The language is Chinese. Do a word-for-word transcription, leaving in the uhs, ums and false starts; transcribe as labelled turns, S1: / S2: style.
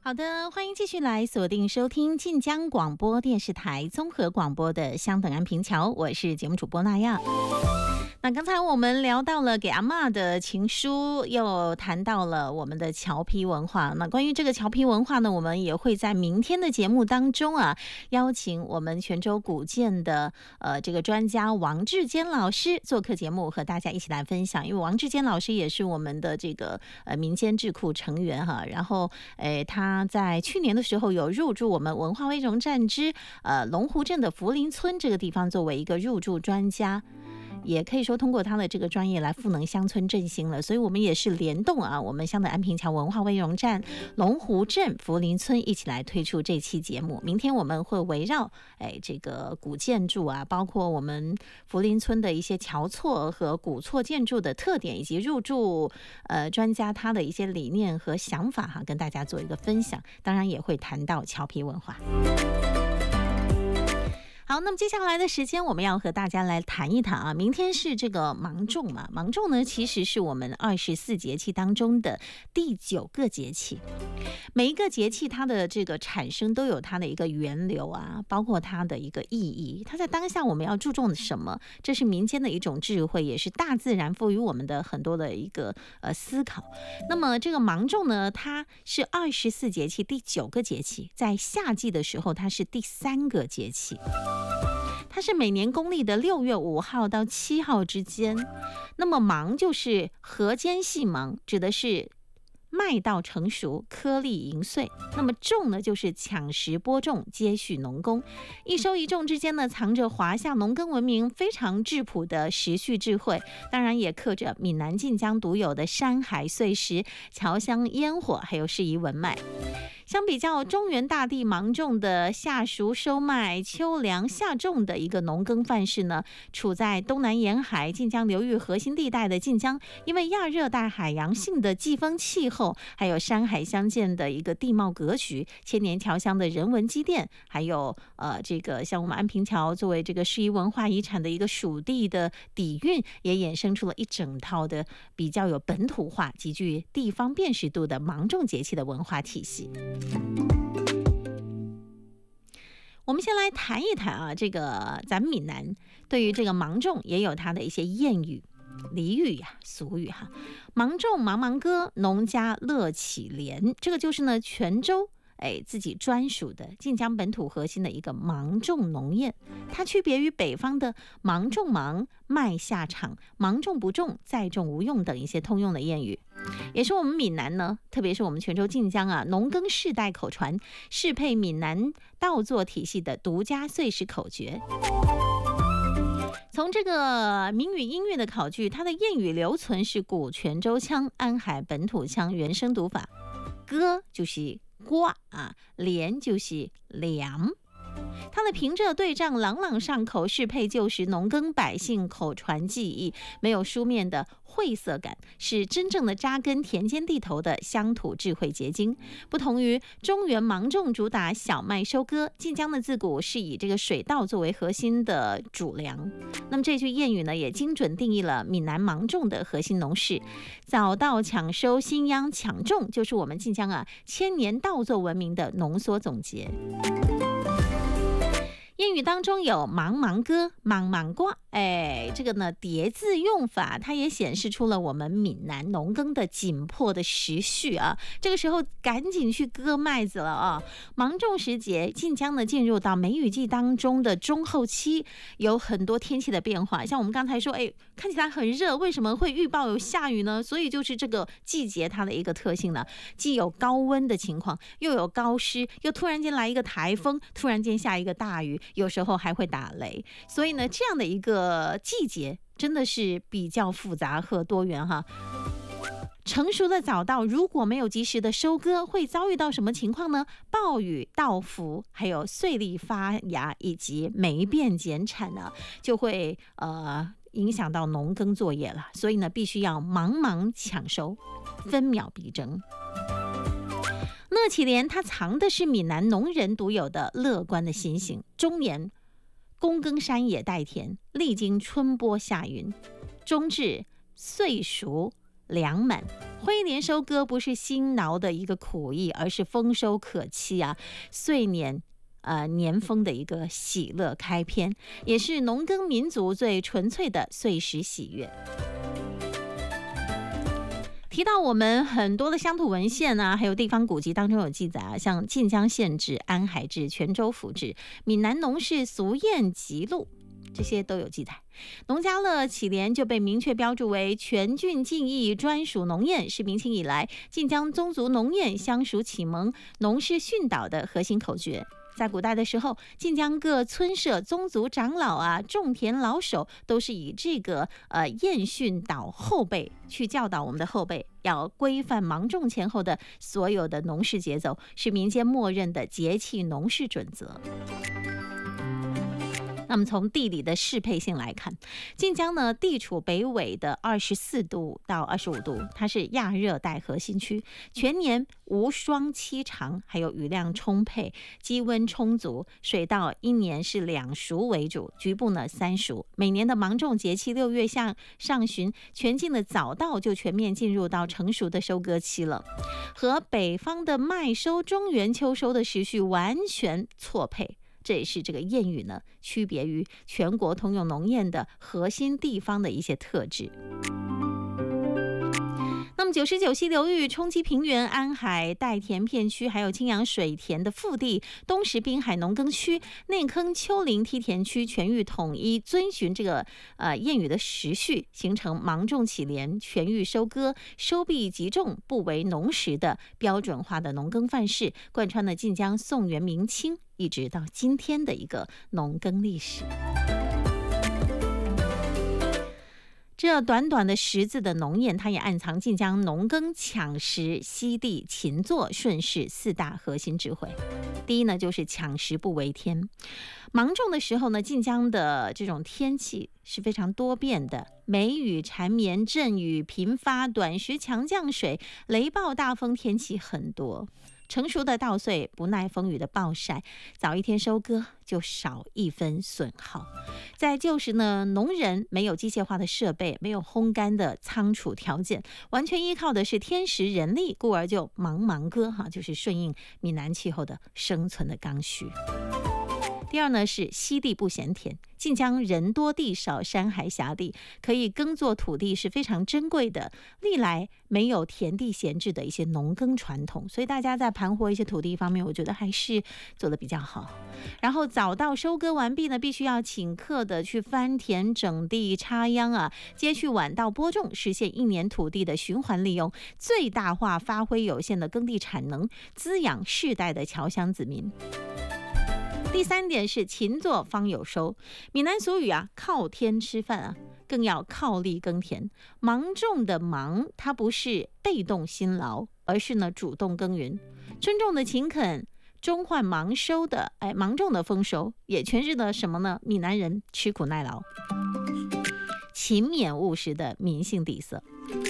S1: 好的，欢迎继续来锁定收听晋江广播电视台综合广播的相等安平桥，我是节目主播那亚。那刚才我们聊到了给阿嬷的情书，又谈到了我们的侨批文化。那关于这个侨批文化呢，我们也会在明天的节目当中啊，邀请我们泉州古建的呃这个专家王志坚老师做客节目，和大家一起来分享。因为王志坚老师也是我们的这个呃民间智库成员哈，然后诶他在去年的时候有入驻我们文化微荣站之呃龙湖镇的福林村这个地方，作为一个入驻专家。也可以说通过他的这个专业来赋能乡村振兴了，所以我们也是联动啊，我们香的安平桥文化微荣站、龙湖镇福林村一起来推出这期节目。明天我们会围绕哎这个古建筑啊，包括我们福林村的一些桥厝和古厝建筑的特点，以及入驻呃专家他的一些理念和想法哈，跟大家做一个分享。当然也会谈到侨批文化。好，那么接下来的时间我们要和大家来谈一谈啊，明天是这个芒种嘛，芒种呢其实是我们二十四节气当中的第九个节气。每一个节气它的这个产生都有它的一个源流啊，包括它的一个意义，它在当下我们要注重的什么，这是民间的一种智慧，也是大自然赋予我们的很多的一个呃思考。那么这个芒种呢，它是二十四节气第九个节气，在夏季的时候它是第三个节气，它是每年公历的六月五号到七号之间。那么芒就是禾间细芒，指的是麦稻成熟，颗粒盈碎。那么种呢，就是抢食播种，接续农耕。一收一种之间呢，藏着华夏农耕文明非常质朴的时序智慧，当然也刻着闽南晋江独有的山海碎石、侨乡烟火，还有适宜文脉。相比较中原大地芒种的夏熟收麦、秋凉夏种的一个农耕范式呢，处在东南沿海晋江流域核心地带的晋江，因为亚热带海洋性的季风气候，还有山海相间的一个地貌格局，千年侨乡的人文积淀，还有呃这个像我们安平桥作为这个世遗文化遗产的一个属地的底蕴，也衍生出了一整套的比较有本土化、极具地方辨识度的芒种节气的文化体系。我们先来谈一谈啊，这个咱们闽南对于这个芒种也有它的一些谚语、俚语呀、啊、俗语哈。芒种茫茫歌，农家乐起连，这个就是呢泉州哎，自己专属的晋江本土核心的一个芒种农谚，它区别于北方的芒种忙、麦下场、芒种不种、再种无用等一些通用的谚语，也是我们闽南呢，特别是我们泉州晋江啊，农耕世代口传，适配闽南稻作体系的独家碎石口诀。从这个闽语音乐的考据，它的谚语留存是古泉州腔、安海本土腔原声读法，歌就是瓜啊，连就是粮。它的平仄对仗朗朗上口，适配旧时农耕百姓口传技艺，没有书面的晦涩感，是真正的扎根田间地头的乡土智慧结晶。不同于中原芒种主打小麦收割，晋江的自古是以这个水稻作为核心的主粮。那么这句谚语呢，也精准定义了闽南芒种的核心农事。早稻抢收，新秧抢种，就是我们晋江啊千年稻作文明的浓缩总结。谚语当中有茫茫歌、茫茫瓜，哎，这个呢叠字用法，它也显示出了我们闽南农耕的紧迫的时序啊。这个时候赶紧去割麦子了啊！芒种时节，晋江呢进入到梅雨季当中的中后期，有很多天气的变化。像我们刚才说，哎，看起来很热，为什么会预报有下雨呢？所以就是这个季节它的一个特性呢，既有高温的情况，又有高湿，又突然间来一个台风，突然间下一个大雨。有时候还会打雷，所以呢，这样的一个季节真的是比较复杂和多元哈。成熟的早稻如果没有及时的收割，会遭遇到什么情况呢？暴雨、稻腐，还有穗粒发芽以及霉变减产呢，就会呃影响到农耕作业了。所以呢，必须要茫茫抢收，分秒必争。乐起连它藏的是闽南农人独有的乐观的心性，终年躬耕山野待田，历经春播夏耘，终至岁熟粮满， 灰年收割不是辛劳的一个苦役，而是丰收可期啊，岁年呃年丰的一个喜乐开篇，也是农耕民族最纯粹的岁时喜悦。提到我们很多的乡土文献啊，还有地方古籍当中有记载啊，像晋江县志、安海志、泉州府志、闽南农事俗谚集录，这些都有记载。农家乐启联就被明确标注为全郡晋邑专属农谚，是明清以来晋江宗族农谚相属启蒙、农事训导的核心口诀。在古代的时候，晋江各村社宗族长老啊、种田老手都是以这个呃谚训导后辈，去教导我们的后辈要规范芒种前后的所有的农事节奏，是民间默认的节气农事准则。那么从地理的适配性来看，晋江呢地处北纬的二十四度到二十五度，它是亚热带核心区，全年无霜期长，还有雨量充沛，积温充足，水稻一年是两熟为主，局部呢三熟。每年的芒种节气六月向上旬，全境的早稻就全面进入到成熟的收割期了，和北方的麦收、中原秋收的时序完全错配。这也是这个谚语呢区别于全国通用农谚的核心地方的一些特质。那么九十九溪流域、冲积平原、安海带田片区，还有青阳水田的腹地、东石滨海农耕区、内坑丘陵梯田区，全域统一遵循这个呃谚语的时序，形成芒种启联、全域收割、收毕集种、不为农时的标准化的农耕范式，贯穿了晋江宋元明清一直到今天的一个农耕历史。这短短的十字的农谚，它也暗藏晋江农耕抢食、惜地勤作、顺势四大核心智慧。第一呢，就是抢食不为天。芒种的时候呢，晋江的这种天气是非常多变的，梅雨缠绵、阵雨频发、短时强降水、雷暴大风，天气很多。成熟的稻穗不耐风雨的暴晒，早一天收割就少一分损耗。在旧时呢，农人没有机械化的设备，没有烘干的仓储条件，完全依靠的是天时人力，故而就忙忙割哈，就是顺应闽南气候的生存的刚需。第二呢是惜地不嫌田，晋江人多地少，山海峡地，可以耕作土地是非常珍贵的，历来没有田地闲置的一些农耕传统，所以大家在盘活一些土地方面，我觉得还是做得比较好。然后早稻收割完毕呢，必须要顷刻的去翻田、整地、插秧啊，接续晚稻播种，实现一年土地的循环利用，最大化发挥有限的耕地产能，滋养世代的侨乡子民。第三点是勤作方有收，闽南俗语啊，靠天吃饭啊，更要靠力耕田。芒种的芒，它不是被动辛劳，而是呢主动耕耘。春种的勤恳，终换芒收的，哎，芒种的丰收，也诠释了什么呢？闽南人吃苦耐劳、勤勉务实的民性底色。